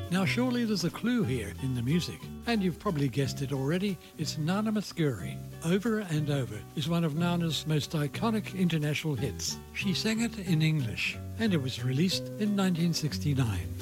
Now surely there's a clue here in the music, and you've probably guessed it already, it's Nana Mouskouri. Over and Over is one of Nana's most iconic international hits. She sang it in English, and it was released in 1969.